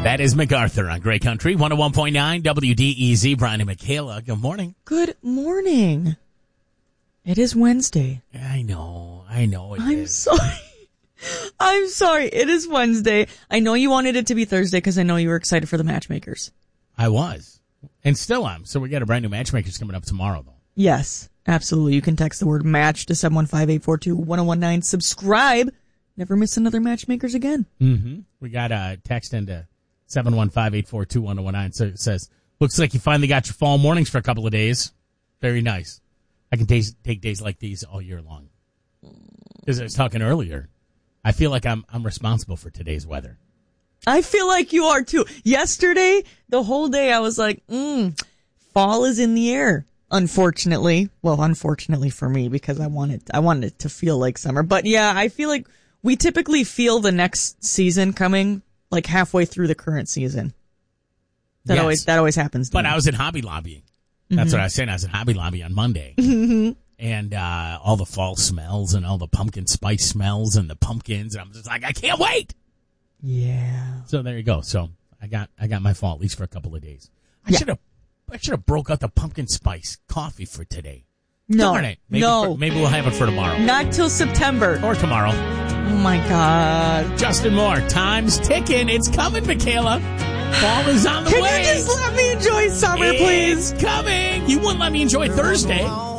That is MacArthur on Grey Country, 101.9 WDEZ. Brian and Michaela, good morning. Good morning. It is Wednesday. I know. I'm sorry. It is Wednesday. I know you wanted it to be Thursday because I know you were excited for the matchmakers. I was. And still am. So we got a brand new matchmakers coming up tomorrow, though. Yes, absolutely. You can text the word match to 715-842-1019. Subscribe. Never miss another matchmakers again. Mm-hmm. We got a text into 715-842-1019. So it says, looks like you finally got your fall mornings for a couple of days. Very nice. I can take days like these all year long. As I was talking earlier, I feel like I'm responsible for today's weather. I feel like you are too. Yesterday, the whole day I was like, fall is in the air. Unfortunately. Well, unfortunately for me because I wanted it to feel like summer. But yeah, I feel like we typically feel the next season coming like halfway through the current season. That always happens to me. But I was in Hobby Lobby. That's what I was saying. I was in Hobby Lobby on Monday. And all the fall smells and all the pumpkin spice smells and the pumpkins. And I'm just like, I can't wait. Yeah. So there you go. So I got my fall at least for a couple of days. I should have broke out the pumpkin spice coffee for today. No. Darn it. Maybe we'll have it for tomorrow. Not till September. Or tomorrow. Oh my God. Justin Moore, time's ticking. It's coming, Michaela. Fall is on the way. Can you just let me enjoy summer, please? It's coming. You wouldn't let me enjoy Thursday.